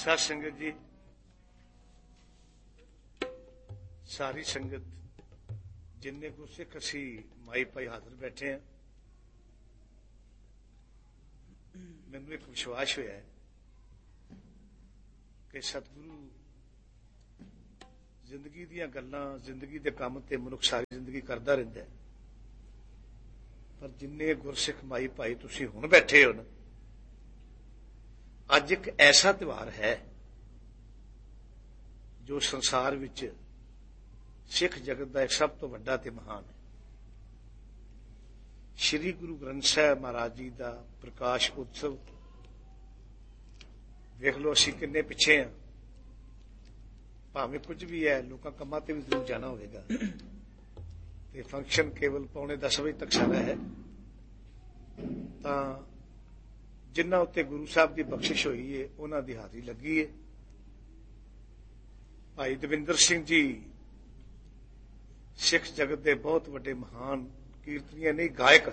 साध संगत जी, सारी संगत जिन्ने गुरसिख असी माई भाई हाजिर बैठे हैं, मैनू एक विश्वास होया है कि सतगुरु जिंदगी दियां गल्लां, जिंदगी दे काम ते मनुख सारी जिंदगी करदा रहिंदा है। पर जिन्ने गुरसिख माई भाई तुसीं हुण बैठे हो ना, अज एक ऐसा त्योहार है जो संसार विच सिख जगत का एक सब तो वड्डा ते महान है। श्री गुरु ग्रंथ साहिब महाराज जी का प्रकाश उत्सव देख लो, असीं किन्ने पिछे हैं। भावें कुछ भी है, लोग कमां ते भी जरूर जाना होगा। ते फंक्शन केवल 9:45 बजे तक सारा है। तां जिन्हां उत्ते गुरु साहब की बख्शिश हुई है, उन्हां दी हाज़री लगी है। भाई दविंदर सिंह जी सिख जगत के बहुत वड्डे महान कीर्तनीय नहीं, गायक,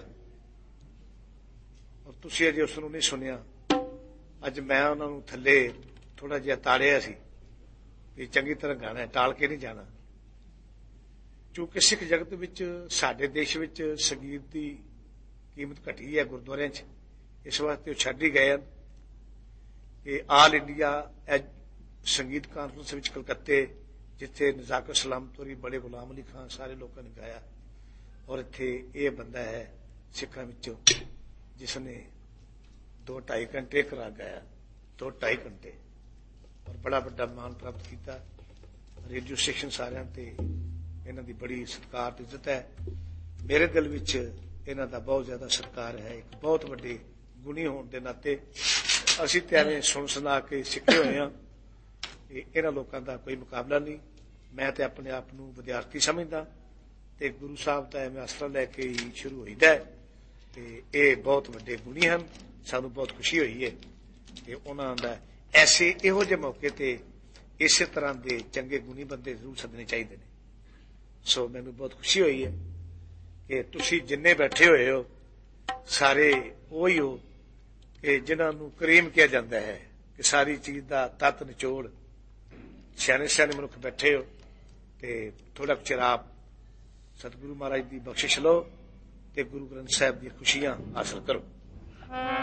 और तुसीं अजे उसनूं नहीं सुनिया। अज मैं उन्होंने थले थोड़ा जिहा ताड़िया सी कि चंगी तरह गाना है, टाल के नहीं जाना। क्योंकि सिख जगत विच साडे देश विच संगीत की कीमत घटी है गुरुद्वारियां च, इस वास्ते छड्ड ही गए कि आल इंडिया संगीत कानफ्रेंस विच कलकत्ते, जिथे नजाकत सलामतोरी, बड़े गुलाम अली खान, सारे लोगों ने गाया, और इत्थे यह बंदा है सिखां विचों जिसने 2-2.5 घंटे करा गाया, 2-2.5 घंटे, और बड़ा बड़ा मान प्राप्त किया। रेडियो स्टेशन सारियां ते इन्हां दी बड़ी सत्कार ते इज्जत है। मेरे दिल विच इन्हां दा बहुत ज्यादा सत्कार है। एक बहुत वड्डे गुणी होने के नाते असीं ते एवें सुन सुना के सिखे होए हां। इन्हां लोकां दा कोई मुकाबला नहीं। मैं ते अपने आप नूं विद्यार्थी समझदा ते गुरु साहब दा मैं आसरा लैके ही शुरू होईदा है। ते ये बहुत वड्डे गुणी हन। सानूं बहुत खुशी हुई है कि उन्हां दा ऐसे इहो जिहे मौके ते इसे तरह के चंगे गुणी बंदे जरूर सदने चाहिए ने। सो मैनूं बहुत खुशी हुई है कि तुसीं जिन्ने बैठे हुए हो सारे वही हो कि जिन्हां नूं करीम किया जाता है, कि सारी चीज का तत निचोड़ सियाने सियाने मनुख बैठे हो। ते थोड़ा चिर आप सतगुरु महाराज की बख्शिश लो ते गुरु ग्रंथ साहिब दी खुशियां हासिल करो।